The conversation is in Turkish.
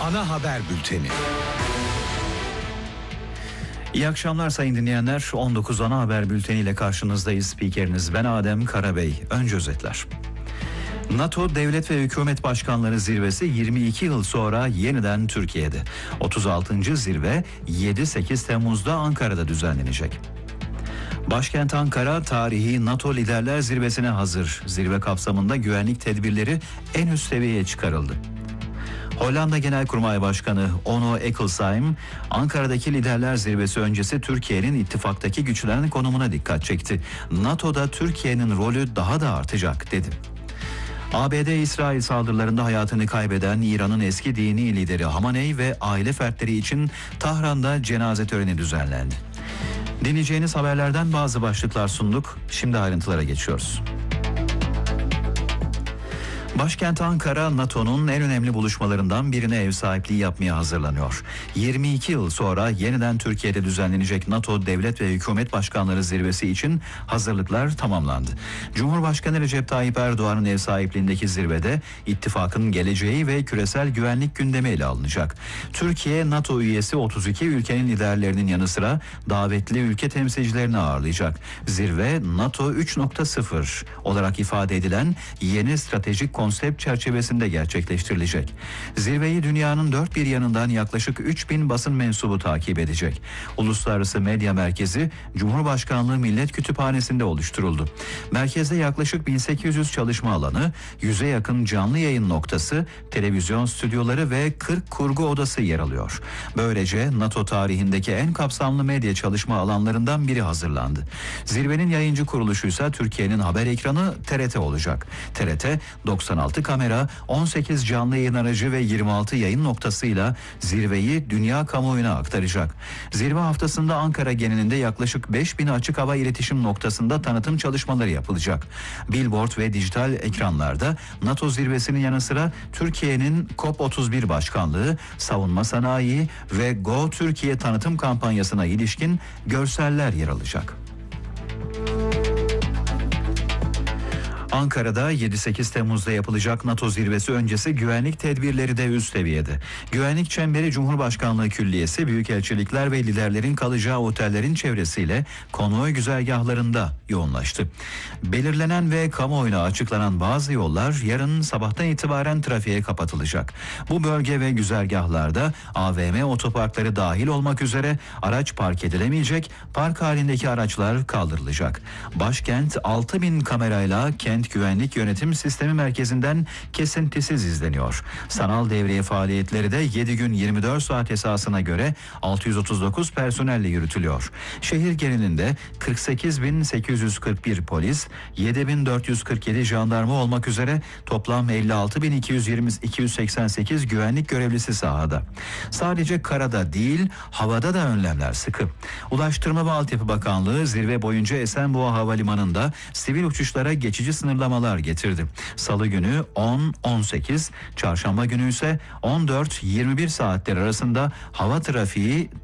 Ana haber bülteni. İyi akşamlar sayın dinleyenler. 19 ana haber bülteniyle karşınızdayız. Spikeriniz ben Adem Karabey. Önce özetler. NATO Devlet ve Hükümet Başkanları Zirvesi 22 yıl sonra yeniden Türkiye'de. 36. zirve 7-8 Temmuz'da Ankara'da düzenlenecek. Başkent Ankara tarihi NATO Liderler Zirvesi'ne hazır. Zirve kapsamında güvenlik tedbirleri en üst seviyeye çıkarıldı. Hollanda Genelkurmay Başkanı Onno Eckelsheim, Ankara'daki Liderler Zirvesi öncesi Türkiye'nin ittifaktaki güçlerin konumuna dikkat çekti. NATO'da Türkiye'nin rolü daha da artacak dedi. ABD-İsrail saldırılarında hayatını kaybeden İran'ın eski dini lideri Hamenei ve aile fertleri için Tahran'da cenaze töreni düzenlendi. Dinleyeceğiniz haberlerden bazı başlıklar sunduk. Şimdi ayrıntılara geçiyoruz. Başkent Ankara, NATO'nun en önemli buluşmalarından birine ev sahipliği yapmaya hazırlanıyor. 22 yıl sonra yeniden Türkiye'de düzenlenecek NATO Devlet ve Hükümet Başkanları Zirvesi için hazırlıklar tamamlandı. Cumhurbaşkanı Recep Tayyip Erdoğan'ın ev sahipliğindeki zirvede ittifakın geleceği ve küresel güvenlik gündemi ele alınacak. Türkiye, NATO üyesi 32 ülkenin liderlerinin yanı sıra davetli ülke temsilcilerini ağırlayacak. Zirve, NATO 3.0 olarak ifade edilen yeni stratejik konsept çerçevesinde gerçekleştirilecek. Zirveyi dünyanın dört bir yanından yaklaşık 3000 basın mensubu takip edecek. Uluslararası Medya Merkezi Cumhurbaşkanlığı Millet Kütüphanesi'nde oluşturuldu. Merkezde yaklaşık 1800 çalışma alanı, 100'e yakın canlı yayın noktası, televizyon stüdyoları ve 40 kurgu odası yer alıyor. Böylece NATO tarihindeki en kapsamlı medya çalışma alanlarından biri hazırlandı. Zirvenin yayıncı kuruluşu ise Türkiye'nin haber ekranı TRT olacak. TRT 96 kamera, 18 canlı yayın aracı ve 26 yayın noktasıyla zirveyi dünya kamuoyuna aktaracak. Zirve haftasında Ankara genelinde yaklaşık 5000 açık hava iletişim noktasında tanıtım çalışmaları yapılacak. Billboard ve dijital ekranlarda NATO zirvesinin yanı sıra Türkiye'nin COP31 başkanlığı, savunma sanayi ve Go Türkiye tanıtım kampanyasına ilişkin görseller yer alacak. Ankara'da 7-8 Temmuz'da yapılacak NATO zirvesi öncesi güvenlik tedbirleri de üst seviyede. Güvenlik çemberi Cumhurbaşkanlığı Külliyesi, büyükelçilikler ve liderlerin kalacağı otellerin çevresiyle konvoy güzergahlarında yoğunlaştı. Belirlenen ve kamuoyuna açıklanan bazı yollar yarın sabahtan itibaren trafiğe kapatılacak. Bu bölge ve güzergahlarda AVM otoparkları dahil olmak üzere araç park edilemeyecek, park halindeki araçlar kaldırılacak. Başkent 6000 kamerayla Kent Güvenlik Yönetim Sistemi Merkezi'nden kesintisiz izleniyor. Sanal devriye faaliyetleri de 7 gün 24 saat esasına göre 639 personelle yürütülüyor. Şehir genelinde 48.841 polis, 7.447 jandarma olmak üzere toplam 56.288 güvenlik görevlisi sahada. Sadece karada değil, havada da önlemler sıkı. Ulaştırma ve Altyapı Bakanlığı zirve boyunca Esenboğa Havalimanı'nda sivil uçuşlara geçici sınırlamalar getirdi. Salı günü 10-18, çarşamba günü ise 14-21 saatler arasında hava trafiği